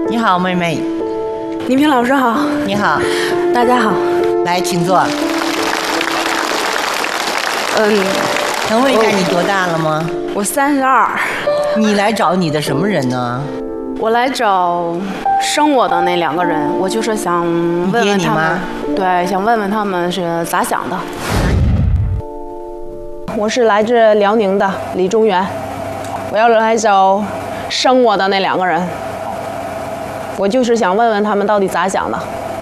你好，妹妹。 倪萍老师好。 你好， 大家好。 来，请坐。能问一下你多大了吗？ 我32。 你来找你的什么人呢？ 我来找生我的那2个人，我就是想问问他们，对，想问问他们是咋想的。我是来自辽宁的李中原，我要来找生我的那2个人，我就是想问问他们到底咋想的。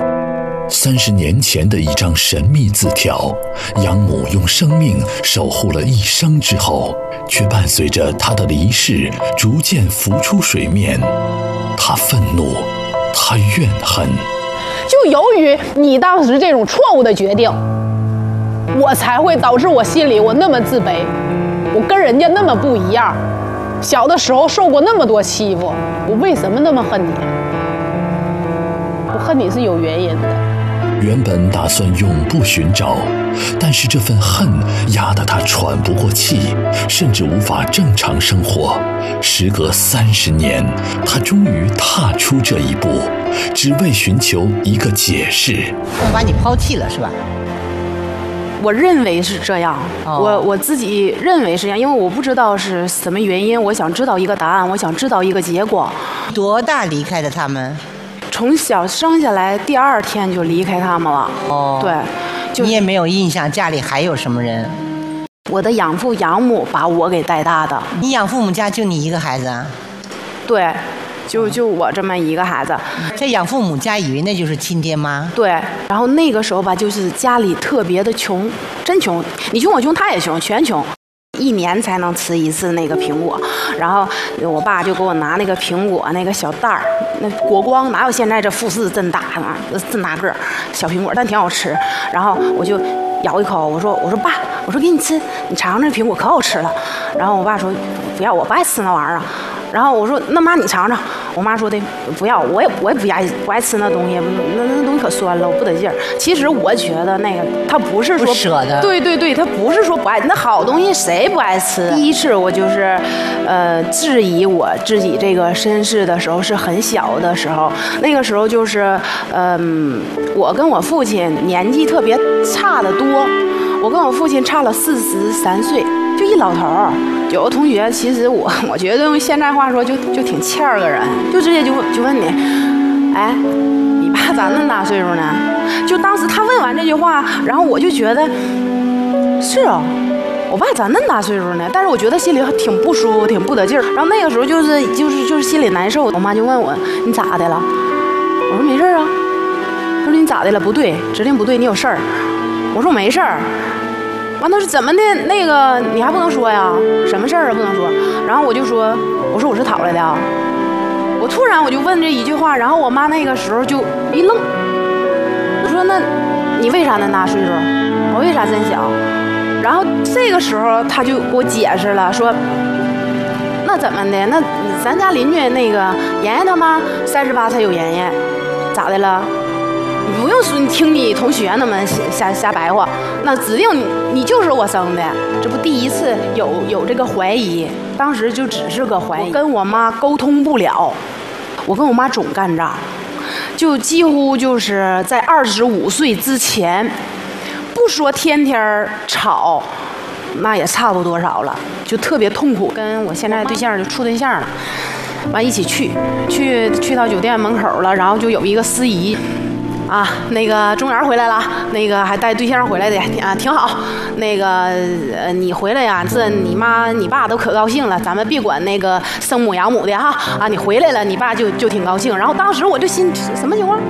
30年前的一张神秘字条，养母用生命守护了一生之后，却伴随着她的离世逐渐浮出水面。她愤怒，她怨恨。 就由于你当时这种错误的决定，我才会导致我心里我那么自卑，我跟人家那么不一样，小的时候受过那么多欺负，我为什么那么恨你？我恨你是有原因的。 原本打算永不寻找，但是这份恨压得他喘不过气，甚至无法正常生活。时隔30年，他终于踏出这一步，只为寻求一个解释。 我把你抛弃了是吧？ 我认为是这样，我自己认为是这样，因为我不知道是什么原因，我想知道一个答案，我想知道一个结果。 多大离开的他们？ 从小生下来第2天就离开他们了。对， 你也没有印象家里还有什么人？ 我的养父养母把我给带大的。 你养父母家就你一个孩子啊？ 对，就我这么一个孩子。 在养父母家以为那就是亲爹妈？ 对，然后那个时候吧，就是家里特别的穷，真穷，你穷我穷他也穷，全穷。1年才能吃1次那个苹果，然后我爸就给我拿那个苹果那个小袋儿，那果光哪有现在这富士这么大啊，这么大个儿小苹果，但挺好吃。然后我就咬一口，我说爸，我说给你吃，你尝尝这苹果可好吃了。然后我爸说不要，我不爱吃那玩意儿啊。然后我说那妈你尝尝，我妈说的不要，我也不爱吃那东西，那东西可酸了，我不得劲儿。其实我觉得那个他不是说不舍得， 对，他不是说不爱，那好东西谁不爱吃？第一次我就是质疑我自己这个身世的时候是很小的时候，那个时候就是我跟我父亲年纪特别差得多，我跟我父亲差了43岁，就一老头儿。有个同学，其实我觉得用现在话说就挺欠儿个人，就直接就问你，哎，你爸咋那么大岁数呢？就当时他问完这句话，然后我就觉得是哦，我爸咋那么大岁数呢？但是我觉得心里挺不舒服，挺不得劲儿。然后那个时候就是心里难受。我妈就问我你咋的了？我说没事啊。她说你咋的了？不对，指定不对，你有事儿。我说没事儿。完他说怎么的？那个你还不能说呀？什么事儿啊？不能说。然后我说我是讨来的啊。我突然我就问这一句话，然后我妈那个时候就一愣。我说那你为啥那么大岁数？我为啥真小？然后这个时候他就给我解释了，说那怎么的？那咱家邻居那个妍妍他妈38才有妍妍，咋的了？你不用说，你听你同学那么瞎白话，那指定你就是我生的。这不第一次有这个怀疑，当时就只是个怀疑，跟我妈沟通不了，我跟我妈总干仗，就几乎就是在25岁之前，不说天天吵，那也差不多少了，就特别痛苦。跟我现在对象就处对象了，完一起去到酒店门口了，然后就有一个司仪。啊，那个中原回来了，那个还带对象回来的啊，挺好。那个你回来呀，这你妈你爸都可高兴了，咱们别管那个生母养母的哈啊，你回来了，你爸就挺高兴。然后当时我就心什么情况？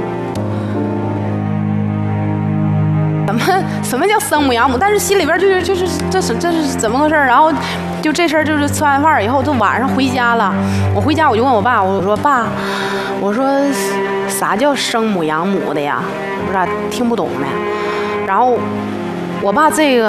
什么叫生母养母？但是心里边就是这是怎么个事儿？然后就这事儿就是吃完饭以后，就晚上回家了。我回家我就问我爸，我说爸，我说啥叫生母养母的呀？我咋听不懂呢？然后我爸这个。